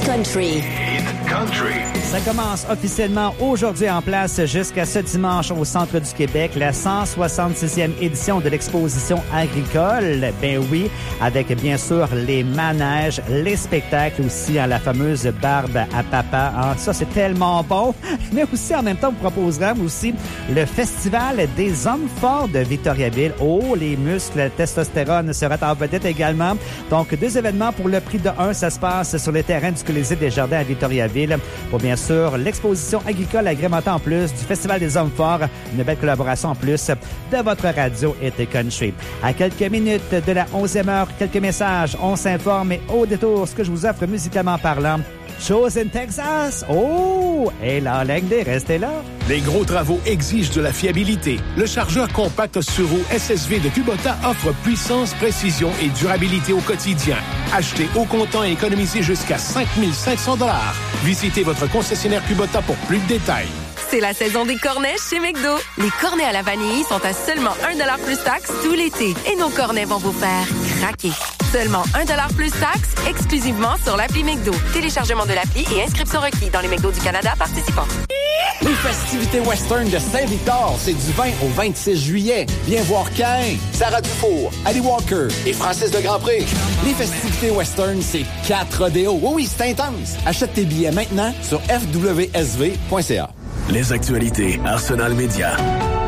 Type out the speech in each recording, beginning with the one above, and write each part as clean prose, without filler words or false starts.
Country. Ça commence officiellement aujourd'hui en place jusqu'à ce dimanche au Centre du Québec, la 166e édition de l'exposition agricole. Ben oui, avec bien sûr les manèges, les spectacles aussi, la fameuse barbe à papa. Ça, c'est tellement bon. Mais aussi, en même temps, on proposera aussi le Festival des hommes forts de Victoriaville. Oh, les muscles, la testostérone sera en vedette également. Donc, 2 événements pour le prix de 1. Ça se passe sur le terrain du Colisée des Jardins à Victoriaville. Pour bien sûr l'exposition agricole agrémentée en plus du Festival des hommes forts. Une belle collaboration en plus de votre radio Été Country. À quelques minutes de la 11e heure, quelques messages. On s'informe et au détour, ce que je vous offre musicalement parlant. Chose in Texas. Oh! Et la ligne des restez là. Les gros travaux exigent de la fiabilité. Le chargeur compact sur roue SSV de Kubota offre puissance, précision et durabilité au quotidien. Achetez au comptant et économisez jusqu'à 5 500 $. Visitez votre concessionnaire Kubota pour plus de détails. C'est la saison des cornets chez McDo. Les cornets à la vanille sont à seulement 1$ plus taxe tout l'été. Et nos cornets vont vous faire craquer. Seulement 1$ plus taxe, exclusivement sur l'appli McDo. Téléchargement de l'appli et inscription requis dans les McDo du Canada participants. Les festivités western de Saint-Victor, c'est du 20 au 26 juillet. Viens voir Caïn, Sarah Dufour, Ali Walker et Francis de Grandpré. Les festivités western, c'est 4 rodéos. Oui, c'est intense. Achète tes billets maintenant sur fwsv.ca. Les actualités Arsenal Média.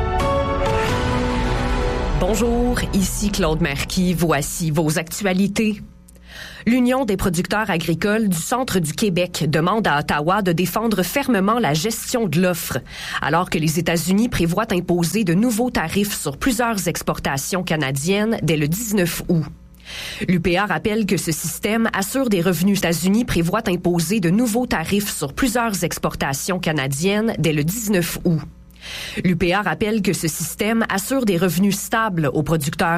Bonjour, ici Claude Marquis. Voici vos actualités. L'Union des producteurs agricoles du Centre du Québec demande à Ottawa de défendre fermement la gestion de l'offre, alors que les États-Unis prévoient imposer de nouveaux tarifs sur plusieurs exportations canadiennes dès le 19 août. L'UPA rappelle que ce système assure des revenus. Les États-Unis prévoient imposer de nouveaux tarifs sur plusieurs exportations canadiennes dès le 19 août. L'UPA rappelle que ce système assure des revenus stables aux producteurs